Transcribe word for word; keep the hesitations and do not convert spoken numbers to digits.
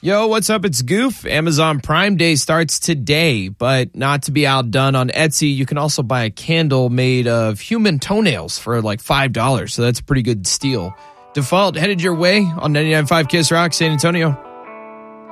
Yo, what's up? It's Goof. Amazon Prime Day starts today, but not to be outdone, on Etsy, you can also buy a candle made of human toenails for like five dollars, so that's a pretty good steal. Default headed your way on ninety-nine point five Kiss Rock, San Antonio.